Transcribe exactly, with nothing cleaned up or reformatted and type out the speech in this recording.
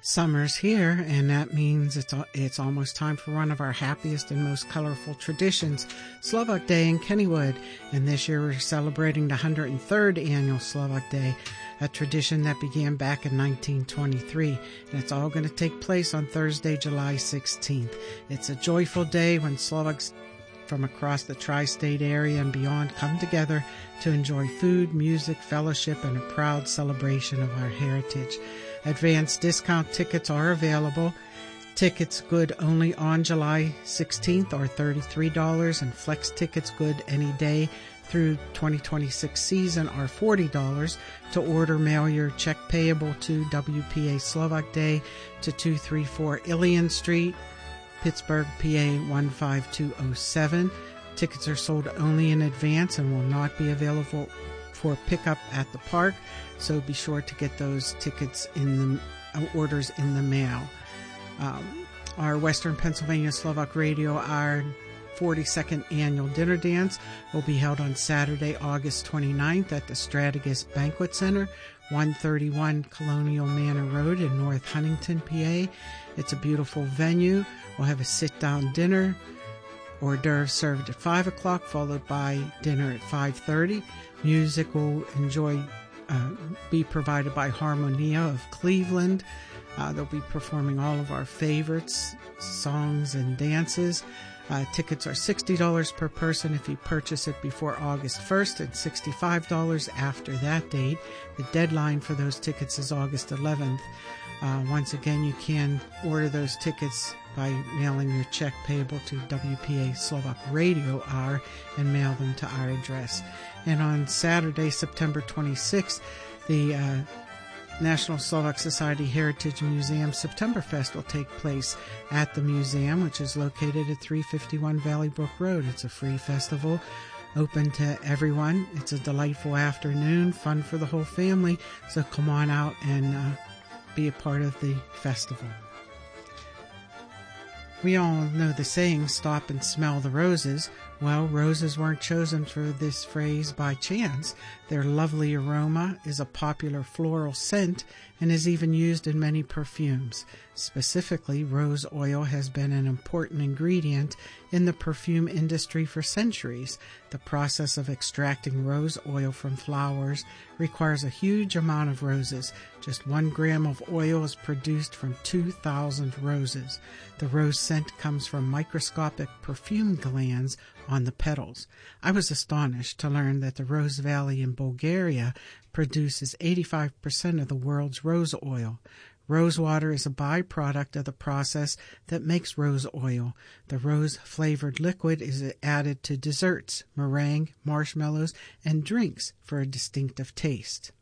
Summer's here, and that means it's it's almost time for one of our happiest and most colorful traditions, Slovak Day in Kennywood. And this year we're celebrating the one hundred third annual Slovak Day, a tradition that began back in nineteen twenty-three. And it's all going to take place on Thursday, July sixteenth. It's a joyful day when Slovaks from across the tri-state area and beyond come together to enjoy food, music, fellowship, and a proud celebration of our heritage. Advanced discount tickets are available. Tickets good only on July sixteenth are thirty-three dollars, and flex tickets good any day through twenty twenty-six season are forty dollars. To order, mail your check payable to W P A Slovak Day to two thirty-four Ilion Street, Pittsburgh, P A one five two oh seven. Tickets are sold only in advance and will not be available for pickup at the park, so be sure to get those tickets in the uh, orders in the mail. Um, our Western Pennsylvania Slovak Radio, our forty-second annual dinner dance, will be held on Saturday, August twenty-ninth at the Strategist Banquet Center, one thirty-one Colonial Manor Road in North Huntington, P A. It's a beautiful venue. We'll have a sit-down dinner, hors d'oeuvres served at five o'clock, followed by dinner at five thirty. Music will enjoy uh, be provided by Harmonia of Cleveland. Uh, they'll be performing all of our favorites, songs and dances. Uh, tickets are sixty dollars per person if you purchase it before August first, and sixty-five dollars after that date. The deadline for those tickets is August eleventh. Uh, once again, you can order those tickets by mailing your check payable to W P A Slovak Radio Hour and mail them to our address. And on Saturday, September twenty-sixth, the uh, National Slovak Society Heritage Museum Septemberfest will take place at the museum, which is located at three fifty-one Valley Brook Road. It's a free festival open to everyone. It's a delightful afternoon, fun for the whole family, so come on out and uh, be a part of the festival. We all know the saying, stop and smell the roses. Well, roses weren't chosen for this phrase by chance. Their lovely aroma is a popular floral scent and is even used in many perfumes. Specifically, rose oil has been an important ingredient in the perfume industry for centuries. The process of extracting rose oil from flowers requires a huge amount of roses. Just one gram of oil is produced from two thousand roses. The rose scent comes from microscopic perfume glands on the petals. I was astonished to learn that the Rose Valley in Bulgaria produces eighty-five percent of the world's rose oil. Rose water is a byproduct of the process that makes rose oil. The rose-flavored liquid is added to desserts, meringue, marshmallows, and drinks for a distinctive taste.